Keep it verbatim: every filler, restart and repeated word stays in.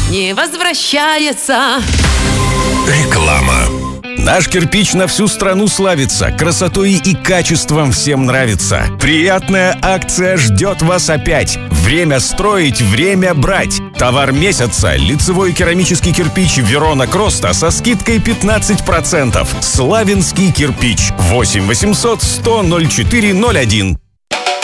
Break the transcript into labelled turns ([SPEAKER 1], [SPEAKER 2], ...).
[SPEAKER 1] не возвращается.
[SPEAKER 2] Реклама. Наш кирпич на всю страну славится, красотой и качеством всем нравится. Приятная акция ждет вас опять. Время строить, время брать. Товар месяца – лицевой керамический кирпич Верона Кроста со скидкой пятнадцать процентов. Славянский кирпич. восемь восемьсот сто ноль четыре ноль один.